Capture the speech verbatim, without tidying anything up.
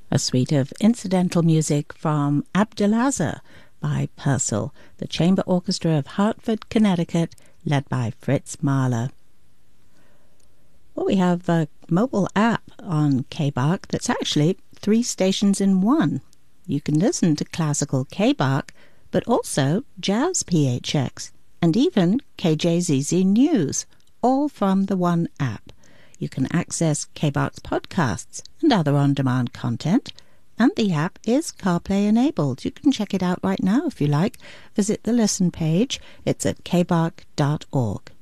A suite of incidental music from Abdelazar by Purcell, the Chamber Orchestra of Hartford, Connecticut, led by Fritz Mahler. Well, we have a mobile app on K B A R C that's actually three stations in one. You can listen to classical K B A R C, but also jazz P H X, and even K J Z Z News, all from the one app. You can access K B A R C's podcasts and other on-demand content, and the app is CarPlay enabled. You can check it out right now if you like. Visit the listen page. It's at k b a r c dot org.